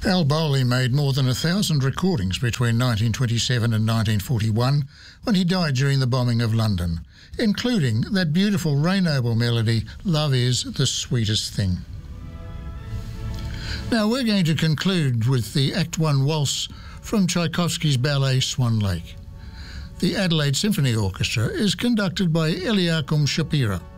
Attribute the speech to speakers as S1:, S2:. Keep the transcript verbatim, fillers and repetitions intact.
S1: Al Bowley made more than a thousand recordings between nineteen twenty-seven and nineteen forty-one, when he died during the bombing of London, including that beautiful Ray Noble melody, Love Is the Sweetest Thing. Now we're going to conclude with the Act One Waltz from Tchaikovsky's ballet Swan Lake. The Adelaide Symphony Orchestra is conducted by Eliakim Shapira.